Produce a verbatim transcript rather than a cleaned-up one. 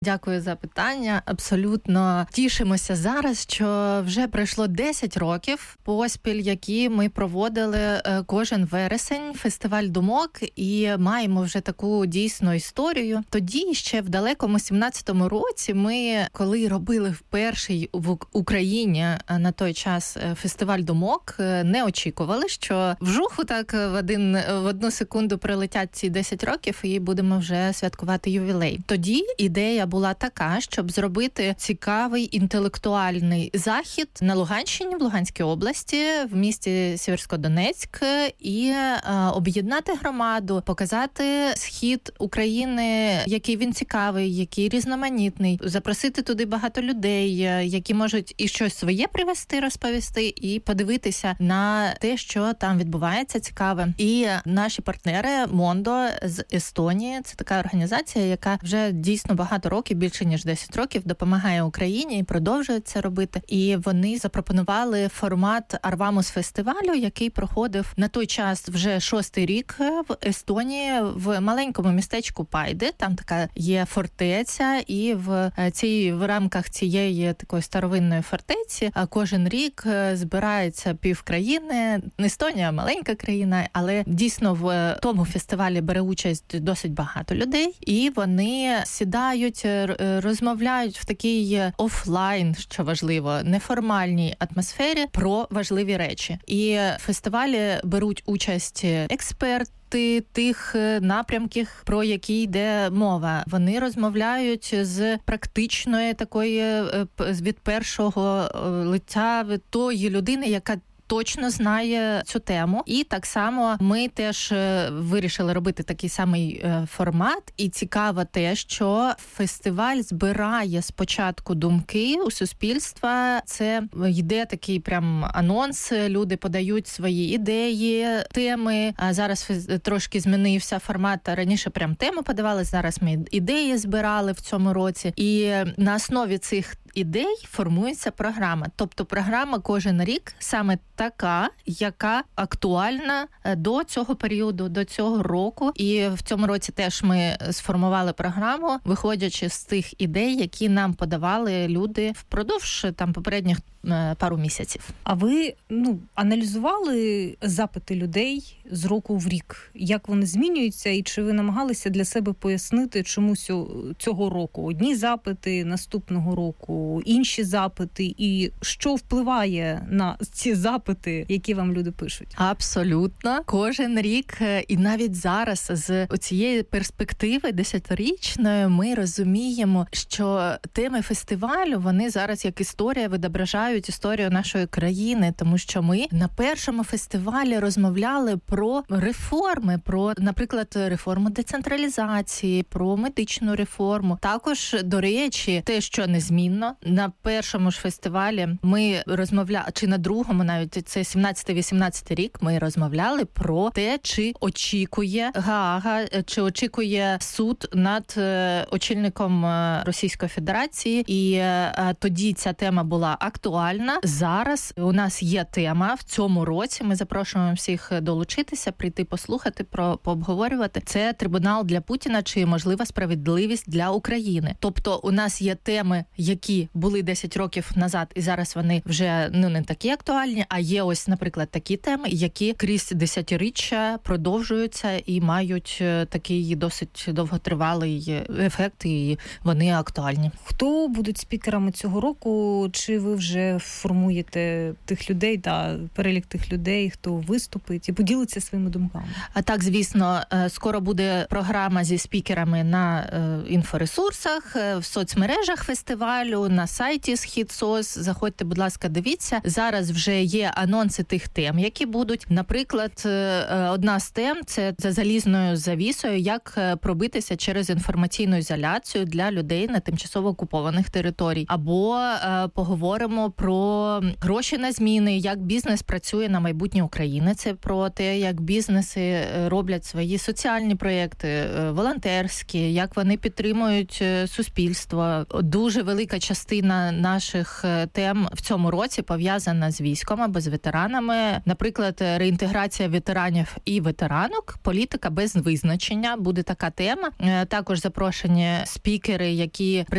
Дякую за питання. Абсолютно тішимося зараз, що вже пройшло десять років поспіль, які ми проводили кожен вересень фестиваль думок, і маємо вже таку дійсну історію. Тоді ще в далекому сімнадцятому році ми, коли робили перший в Україні на той час фестиваль думок, не очікували, що вжуху так в один в одну секунду прилетять ці десять років і будемо вже святкувати ювілей. Тоді ідея була така, щоб зробити цікавий інтелектуальний захід на Луганщині, в Луганській області, в місті Сєвєрськодонецьк, і е, об'єднати громаду, показати схід України, який він цікавий, який різноманітний, запросити туди багато людей, які можуть і щось своє привезти, розповісти, і подивитися на те, що там відбувається цікаве. І наші партнери Мондо з Естонії, це така організація, яка вже дійсно багато років, більше ніж десять років, допомагає Україні і продовжує це робити. І вони запропонували формат Арвамус фестивалю, який проходив на той час вже шостий рік в Естонії, в маленькому містечку Пайде. Там така є фортеця, і в цій в рамках цієї такої старовинної фортеці кожен рік збирається півкраїни. Естонія маленька країна, але дійсно в тому фестивалі бере участь досить багато людей, і вони сідають, розмовляють в такій офлайн, що важливо, неформальній атмосфері про важливі речі. І в фестивалі беруть участь експерти тих напрямків, про які йде мова. Вони розмовляють з практичної такої, від першого лиця, від тої людини, яка точно знає цю тему. І так само ми теж вирішили робити такий самий формат. І цікаво те, що фестиваль збирає спочатку думки у суспільства. Це йде такий прям анонс, люди подають свої ідеї, теми. А зараз трошки змінився формат. Раніше прям тему подавали, зараз ми ідеї збирали в цьому році. І на основі цих ідей формується програма. Тобто програма кожен рік саме така, яка актуальна до цього періоду, до цього року. І в цьому році теж ми сформували програму, виходячи з тих ідей, які нам подавали люди впродовж там попередніх пару місяців. А ви, ну, аналізували запити людей з року в рік? Як вони змінюються? І чи ви намагалися для себе пояснити, чому цього року одні запити, наступного року інші запити, і що впливає на ці запити, які вам люди пишуть? Абсолютно. Кожен рік, і навіть зараз з цієї перспективи десятирічної ми розуміємо, що теми фестивалю, вони зараз як історія відображають історію нашої країни, тому що ми на першому фестивалі розмовляли про реформи, про, наприклад, реформу децентралізації, про медичну реформу. Також, до речі, те, що незмінно, на першому ж фестивалі ми розмовляли, чи на другому навіть, це сімнадцятий-вісімнадцятий рік, ми розмовляли про те, чи очікує Гаага, чи очікує суд над очільником Російської Федерації. І тоді ця тема була актуальна. Зараз у нас є тема в цьому році, ми запрошуємо всіх долучитися, прийти послухати, про пообговорювати. Це трибунал для Путіна, чи можлива справедливість для України. Тобто у нас є теми, які були десять років назад, і зараз вони вже ну не такі актуальні, а є ось, наприклад, такі теми, які крізь десятиріччя продовжуються і мають такий досить довготривалий ефект, і вони актуальні. Хто будуть спікерами цього року? Чи ви вже формуєте тих людей, та перелік тих людей, хто виступить і поділиться своїми думками? А так, звісно, скоро буде програма зі спікерами на інфоресурсах, в соцмережах фестивалю, на сайті Схід.Сос. Заходьте, будь ласка, дивіться. Зараз вже є анонси тих тем, які будуть. Наприклад, одна з тем – це за залізною завісою, як пробитися через інформаційну ізоляцію для людей на тимчасово окупованих територій. Або поговоримо про гроші на зміни, як бізнес працює на майбутнє України. Це про те, як бізнеси роблять свої соціальні проєкти, волонтерські, як вони підтримують суспільство. Дуже велика частина наших тем в цьому році пов'язана з військом або з ветеранами. Наприклад, реінтеграція ветеранів і ветеранок, політика без визначення, буде така тема. Також запрошені спікери, які